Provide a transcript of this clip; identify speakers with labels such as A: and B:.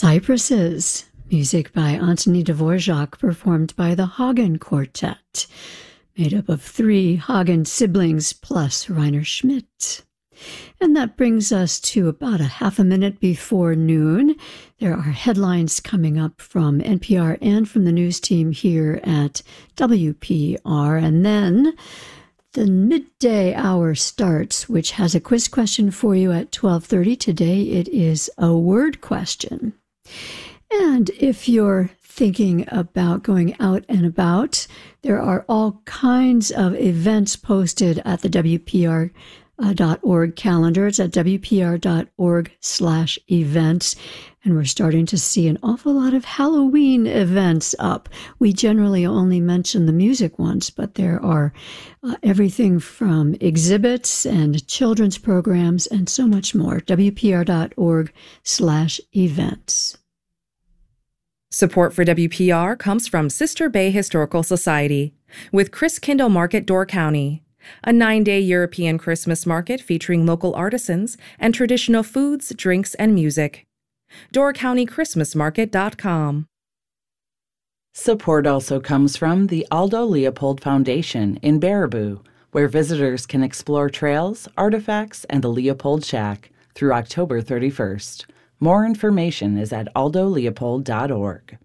A: Cypresses, music by Antoni Dvorak, performed by the Hagen Quartet, made up of 3 Hagen siblings plus Rainer Schmidt. And that brings us to about a half a minute before noon. There are headlines coming up from NPR and from the news team here at WPR. And then the midday hour starts, which has a quiz question for you at 12:30. Today it is a word question. And if you're thinking about going out and about, there are all kinds of events posted at the WPR.org calendar. It's at WPR.org/events. And we're starting to see an awful lot of Halloween events up. We generally only mention the music ones, but there are everything from exhibits and children's programs and so much more. WPR.org/events.
B: Support for WPR comes from Sister Bay Historical Society with Christkindl Market, Door County, a 9-day European Christmas market featuring local artisans and traditional foods, drinks, and music. DoorCountyChristmasMarket.com.
C: Support also comes from the Aldo Leopold Foundation in Baraboo, where visitors can explore trails, artifacts, and the Leopold Shack through October 31st. More information is at aldoleopold.org.